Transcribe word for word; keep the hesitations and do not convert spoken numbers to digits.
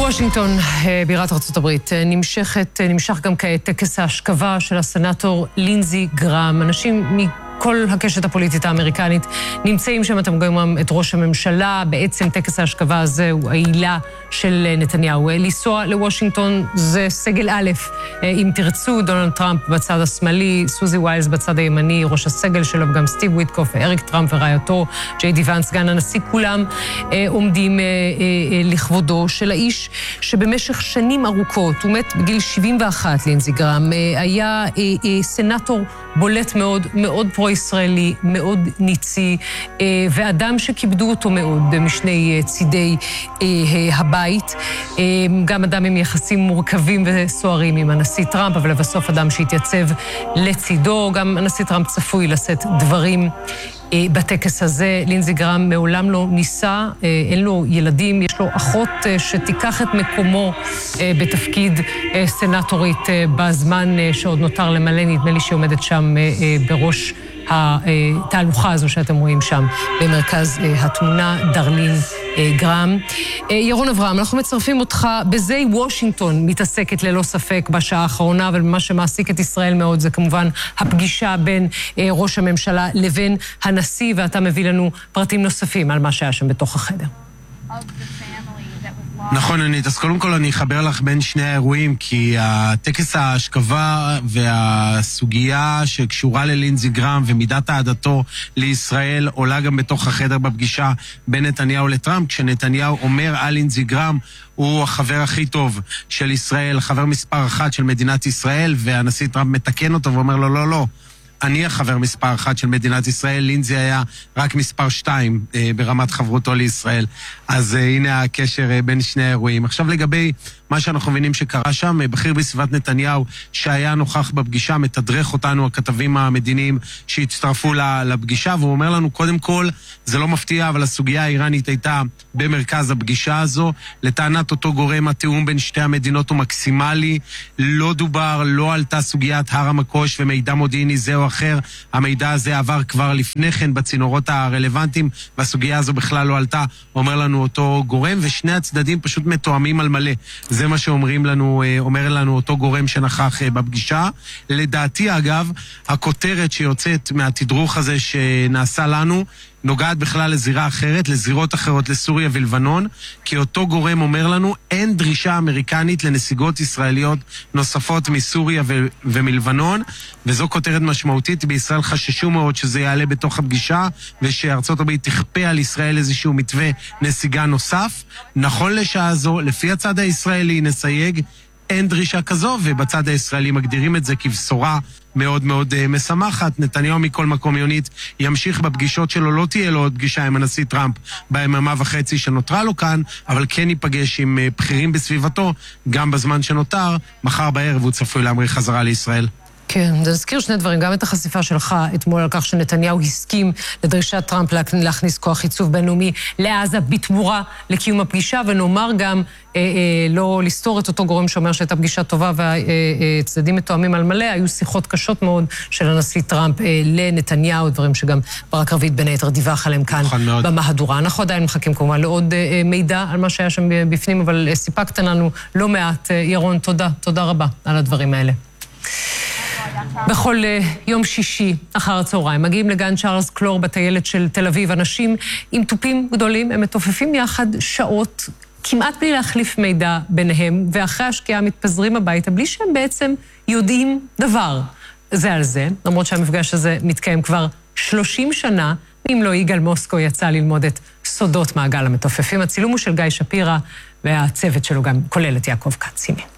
בוושינגטון, בירת ארצות הברית, נמשכת, נמשך גם כעת טקס ההשכבה של הסנאטור לינזי גראם. אנשים מכל הקשת הפוליטית האמריקנית נמצאים שם, אתם רואים את ראש הממשלה. בעצם טקס ההשכבה הזה הוא העילה של נתניהו. לנסוע לוושינגטון זה סגל א', אם תרצו, דונלד טראמפ בצד השמאלי, סוזי ויילס בצד הימני, ראש הסגל שלו, וגם סטיב ויטקוף, אריק טראמפ ורעייתו, ג'יי די ואנס, סגן הנשיא, כולם אה, עומדים אה, אה, לכבודו של האיש שבמשך שנים ארוכות, הוא מת בגיל שבעים ואחת, לינזי גראם, אה, היה אה, אה, סנאטור בולט מאוד, מאוד פרו-ישראלי, מאוד ניצי, אה, ואדם שכיבדו אותו מאוד משני אה, צידי אה, אה, הבית, אה, גם אדם עם יחסים מורכבים וסוערים עם הנשיא טראמפ, אבל לבסוף אדם שהתייצב לצידו. גם הנשיא טראמפ צפוי לשאת דברים בטקס הזה. לינזי גראם מעולם לא ניסה, אין לו ילדים, יש לו אחות שתיקח את מקומו בתפקיד סנאטורית בזמן שעוד נותר למלא. נדמה לי שעומדת שם בראש התהלוכה הזו שאתם רואים שם במרכז התמונה, דרלין גראם. ירון אברהם, אנחנו מצרפים אותך. בזה וושינגטון מתעסקת ללא ספק בשעה האחרונה, אבל מה שמעסיק את ישראל מאוד זה כמובן הפגישה בין ראש הממשלה לבין הנשיא, ואתה מביא לנו פרטים נוספים על מה שהיה שם בתוך החדר. נכון, ענית. אז קודם כל אני אחבר לך בין שני האירועים, כי הטקס ההשכבה והסוגיה שקשורה ללינזי גראם ומידת אהדתו לישראל עולה גם בתוך החדר בפגישה בין נתניהו לטראמפ, כשנתניהו אומר על לינזי גראם הוא החבר הכי טוב של ישראל, חבר מספר אחת של מדינת ישראל, והנשיא טראמפ מתקן אותו ואומר לו לא, לא. אני החבר מספר אחת של מדינת ישראל, לינזי היה רק מספר שתיים אה, ברמת חברותו לישראל. אז אה, הנה הקשר אה, בין שני האירועים. עכשיו לגבי מה שאנחנו מבינים שקרה שם, אה, בכיר בסביבת נתניהו שהיה נוכח בפגישה, מתדרך אותנו הכתבים המדיניים שהצטרפו לפגישה, והוא אומר לנו קודם כל, זה לא מפתיע, אבל הסוגיה האיראנית הייתה במרכז הפגישה הזו. לטענת אותו גורם, התיאום בין שתי המדינות הוא מקסימלי, לא דובר, לא עלתה סוגיית הר המקוש ומידע מודיעיני זה או אחר. המידע הזה עבר כבר לפני כן בצינורות הרלוונטיים, והסוגיה הזו בכלל לא עלתה, אומר לנו אותו גורם, ושני הצדדים פשוט מתואמים על מלא. זה מה שאומרים לנו, אומר לנו אותו גורם שנכח בפגישה. לדעתי אגב, הכותרת שיוצאת מהתדרוך הזה שנעשה לנו, נוגעת בכלל לזירה אחרת, לזירות אחרות, לסוריה ולבנון, כי אותו גורם אומר לנו, אין דרישה אמריקנית לנסיגות ישראליות נוספות מסוריה ו- ומלבנון, וזו כותרת משמעותית. בישראל חששו מאוד שזה יעלה בתוך הפגישה, ושארצות הברית תכפה על ישראל איזשהו מתווה נסיגה נוסף. נכון לשעה זו, לפי הצד הישראלי נסייג, אין דרישה כזו, ובצד הישראלי מגדירים את זה כבשורה מאוד מאוד uh, משמחת. נתניהו מכל מקום יונית ימשיך בפגישות שלו, לא תהיה לו עוד פגישה עם הנשיא טראמפ ביממה וחצי שנותרה לו כאן, אבל כן ייפגש עם uh, בכירים בסביבתו גם בזמן שנותר. מחר בערב הוא צפוי להמריא חזרה לישראל. כן, נזכיר שני דברים, גם את החשיפה שלך אתמול על כך שנתניהו הסכים לדרישת טראמפ להכניס כוח ייצוב בינלאומי לעזה בתמורה לקיום הפגישה, ונאמר גם אה, אה, לא לסתור את אותו גורם שאומר שהייתה פגישה טובה והצדדים מתואמים על מלא. היו שיחות קשות מאוד של הנשיא טראמפ אה, לנתניהו, דברים שגם ברק רביד בין היתר דיווח עליהם כאן במהדורה. אנחנו עדיין מחכים כמובן לעוד אה, מידע על מה שהיה שם בפנים, אבל אה, סיפקת לנו לא מעט. אה, ירון, תודה, תודה רבה על הדברים האלה. בכל יום שישי אחר הצהריים מגיעים לגן צ'ארלס קלור בטיילת של תל אביב אנשים עם טופים גדולים, הם מתופפים יחד שעות כמעט בלי להחליף מידע ביניהם, ואחרי השקיעה מתפזרים הביתה בלי שהם בעצם יודעים דבר זה על זה, למרות שהמפגש הזה מתקיים כבר שלושים שנה, אם לא יגאל מוסקו יצא ללמוד את סודות מעגל המתופפים. הצילום הוא של גיא שפירא, והצוות שלו גם כולל את יעקב כץ. הנה.